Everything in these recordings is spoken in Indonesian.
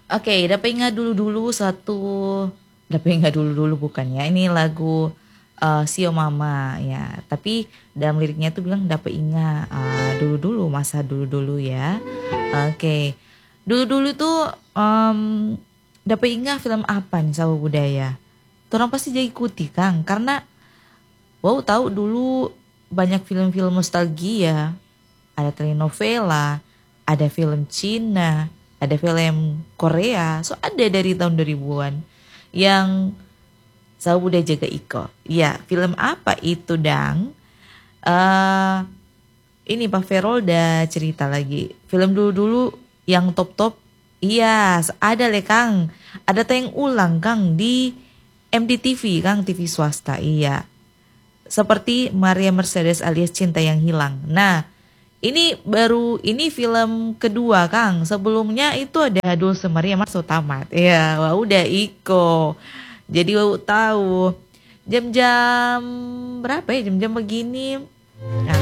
Oke, Dapat Ingat Dulu-Dulu satu. Dapat Ingat Dulu-Dulu bukan ya. Ini lagu Sio Mama ya. Tapi dalam liriknya tuh bilang dapat ingat dulu-dulu, masa dulu-dulu ya. Oke. Dulu-dulu tuh dapat ingat film apa nih Sahabat Budaya? Orang pasti jadi ikuti Kang. Karena wow tahu dulu banyak film-film nostalgia. Ada telenovela, ada film Cina, ada film Korea, so ada dari tahun 2000-an yang saya udah jaga Iko. Ya, film apa itu Dang? eh ini Pak Ferol udah cerita lagi. Film dulu-dulu yang top-top. Iya, ada le Kang. Ada tayang ulang Kang di MDTV Kang, TV swasta. Iya. Seperti Maria Mercedes alias Cinta yang Hilang. Nah, ini film kedua Kang. Sebelumnya itu ada Dul Semari Mas Tamat. Ya, wah udah Iko. Jadi wah tahu jam-jam berapa ya jam-jam begini. Nah,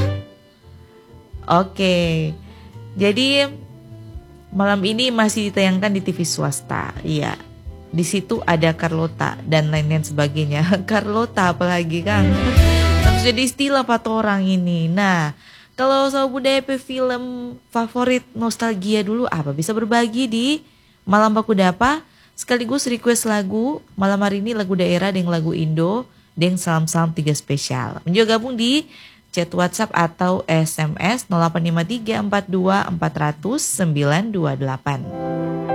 oke. Jadi malam ini masih ditayangkan di TV swasta. Iya. Di situ ada Carlota dan lain-lain sebagainya. Carlota apalagi Kang. Harus jadi istilah pak orang ini. Nah, kalau Sahabat Budaya film favorit nostalgia dulu apa? Bisa berbagi di Malam Baku Dapa. Sekaligus request lagu. Malam hari ini lagu daerah dengan lagu Indo. Dengan salam-salam 3 spesial. Juga gabung di chat WhatsApp atau SMS 0853 42 400 928.